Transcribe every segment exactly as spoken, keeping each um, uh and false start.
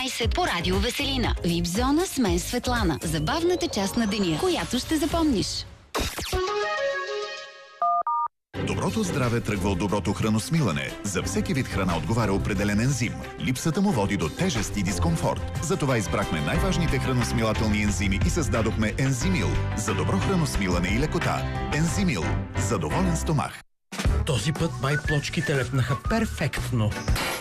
дванайсет по Радио Веселина. Вип зона с мен Светлана. Забавната част на деня, която ще запомниш. Доброто здраве тръгва от доброто храносмилане. За всеки вид храна отговаря определен ензим. Липсата му води до тежест и дискомфорт. Затова избрахме най-важните храносмилателни ензими и създадохме Ензимил за добро храносмилане и лекота. Ензимил за доволен стомах. Този път май плочките лепнаха перфектно.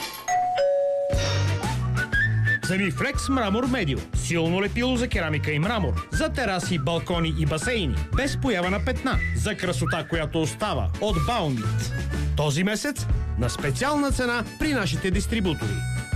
Земифлекс Мрамор Медио. Силно лепило за керамика и мрамор. За тераси, балкони и басейни. Без поява на петна. За красота, която остава. От Баунит. Този месец на специална цена при нашите дистрибутори.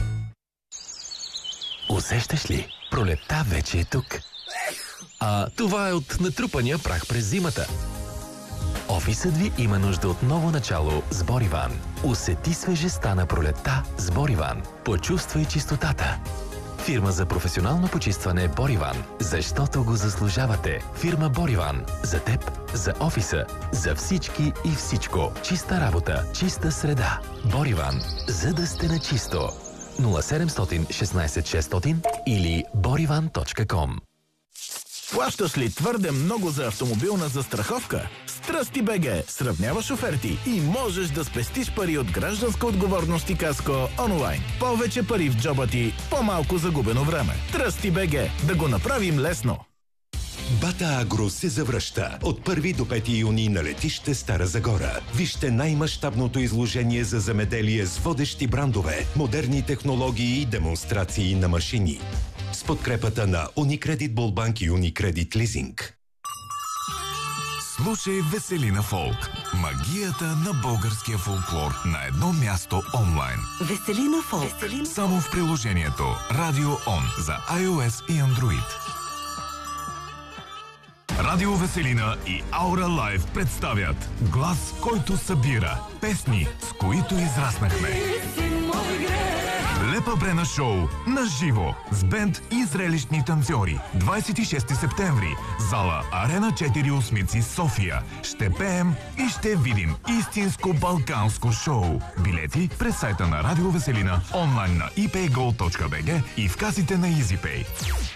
Усещаш ли? Пролетта вече е тук. А това е от натрупания прах през зимата. Офисът ви има нужда от ново начало с Бориван. Усети свежестта на пролетта с Бориван. Почувствай чистотата. Фирма за професионално почистване Бориван. Защото го заслужавате. Фирма Бориван. За теб, за офиса, за всички и всичко. Чиста работа, чиста среда. Бориван. За да сте на чисто. нула седемстотин шестнайсет шестстотин или бориван точка ком. Плащаш ли твърде много за автомобилна застраховка? Стръсти БГ сравняваш оферти и можеш да спестиш пари от гражданска отговорност и каско онлайн. Повече пари в джоба ти, по-малко загубено време. Тръсти БГ, да го направим лесно. Бата Агро се завръща от първи до пети юни на летище Стара Загора. Вижте най-мащабното изложение за земеделие с водещи брандове, модерни технологии и демонстрации на машини. С подкрепата на Unicredit Болбанк и Unicredit Лизинг. Слушай Веселина Фолк. Магията на българския фолклор на едно място онлайн. Веселина Фолк. Само в приложението Радио Он за iOS и Android. Радио Веселина и Аура Лайв представят глас, който събира песни, с които израснахме. Лепа Брена шоу на живо с бенд и зрелищни танцори. двайсет и шести септември. Зала Арена четири Осмици, София. Ще пеем и ще видим истинско балканско шоу. Билети през сайта на Радио Веселина, онлайн на и пей гол точка би джи и в касите на EasyPay.